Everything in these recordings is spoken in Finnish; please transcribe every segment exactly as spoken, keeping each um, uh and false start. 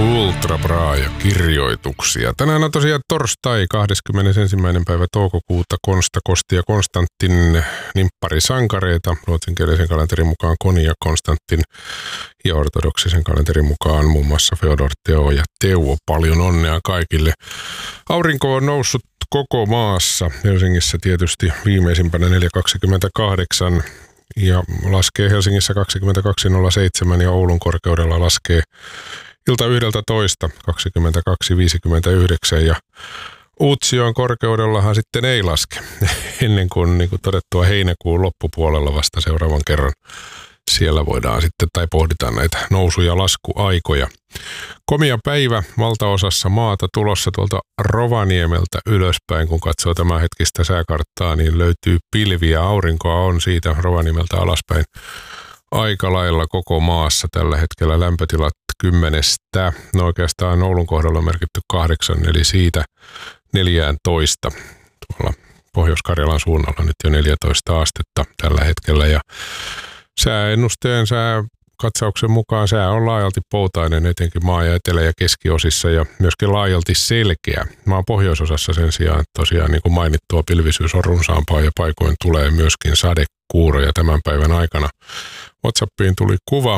Ultra Bra ja kirjoituksia. Tänään on tosiaan torstai kahdeskymmenesensimmäinen päivä toukokuuta. Konsta, Kosti ja Konstantin nimpparisankareita. Ruotsinkielisen kalenterin mukaan Koni ja Konstantin ja ortodoksisen kalenterin mukaan muun muassa Feodor, Teo ja Teuvo. Paljon onnea kaikille. Aurinko on noussut koko maassa. Helsingissä tietysti viimeisimpänä neljä kaksikymmentäkahdeksan. Ja laskee Helsingissä kaksikymmentäkaksi nolla seitsemän ja Oulun korkeudella laskee ilta yksitoista kaksikymmentäkaksi viisikymmentäyhdeksän ja Uutsioon korkeudellahan sitten ei laske ennen kuin, niin kuin todettua heinäkuun loppupuolella vasta seuraavan kerran. Siellä voidaan sitten tai pohditaan näitä nousu- ja laskuaikoja. Komia päivä valtaosassa maata tulossa tuolta Rovaniemeltä ylöspäin. Kun katsoo tämän hetkistä sääkarttaa, niin löytyy pilviä. Aurinkoa on siitä Rovaniemeltä alaspäin aika lailla koko maassa tällä hetkellä. Lämpötilat kymmenestä. No oikeastaan Oulun kohdalla on merkitty kahdeksan, eli siitä neljätoista. Tuolla Pohjois-Karjalan suunnalla nyt jo neljätoista astetta tällä hetkellä. Ja sääennusteen sääkatsauksen mukaan sää on laajalti poutainen etenkin maa- ja etelä- ja keskiosissa ja myöskin laajalti selkeä. Maan pohjoisosassa sen sijaan tosiaan niin kuin mainittua pilvisyys on runsaampaa ja paikoin tulee myöskin sadekuuroja tämän päivän aikana. WhatsAppiin tuli kuva.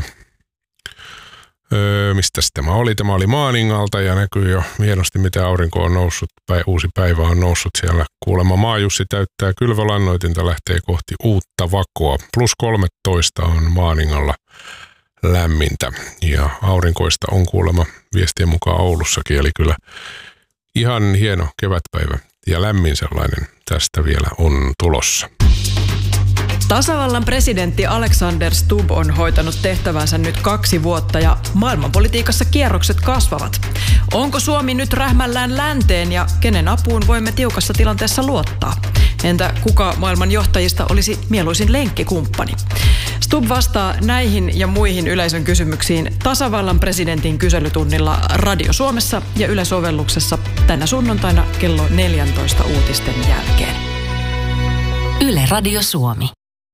Öö, mistäs tämä oli? Tämä oli Maaningalta ja näkyy jo hienosti, miten aurinko on noussut. Päi, uusi päivä on noussut siellä. Kuulemma Maajussi täyttää kylvölannoitinta, lähtee kohti uutta vakoa. Plus kolmetoista on Maaningalla lämmintä ja aurinkoista on kuulemma viestien mukaan Oulussakin. Eli kyllä ihan hieno kevätpäivä ja lämmin sellainen tästä vielä on tulossa. Tasavallan presidentti Alexander Stubb on hoitanut tehtävänsä nyt kaksi vuotta ja maailmanpolitiikassa kierrokset kasvavat. Onko Suomi nyt rähmällään länteen ja kenen apuun voimme tiukassa tilanteessa luottaa? Entä kuka maailman johtajista olisi mieluisin lenkkikumppani? Stubb vastaa näihin ja muihin yleisön kysymyksiin tasavallan presidentin kyselytunnilla Radio Suomessa ja Yle-sovelluksessa tänä sunnuntaina kello neljätoista uutisten jälkeen. Yle Radio Suomi.